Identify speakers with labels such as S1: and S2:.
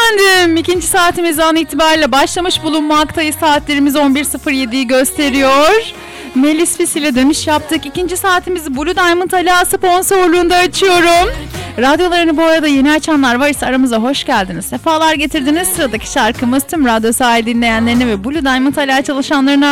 S1: efendim. İkinci saatimiz an itibariyle başlamış bulunmaktayız. Saatlerimiz 11.07'yi gösteriyor. Melis Fis ile dönüş yaptık. İkinci saatimizi Blue Diamond Ala sponsorluğunda açıyorum. Radyolarını bu arada yeni açanlar varsa aramıza hoş geldiniz. Sefalar getirdiniz. Sıradaki şarkımız tüm radyo sahil dinleyenlerine ve Blue Diamond Ala çalışanlarına